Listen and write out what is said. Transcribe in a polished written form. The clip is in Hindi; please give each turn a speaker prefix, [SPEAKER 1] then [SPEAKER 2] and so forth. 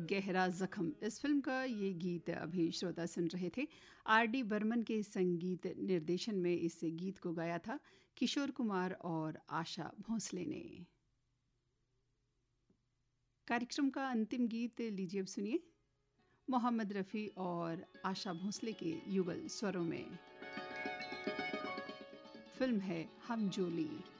[SPEAKER 1] गहरा जख्म, इस फिल्म का ये गीत अभी श्रोता सुन रहे थे। R.D. बर्मन के संगीत निर्देशन में इस गीत को गाया था किशोर कुमार और आशा भोसले ने। कार्यक्रम का अंतिम गीत लीजिए, अब सुनिए मोहम्मद रफ़ी और आशा भोसले के युगल स्वरों में। फिल्म है हम जोली।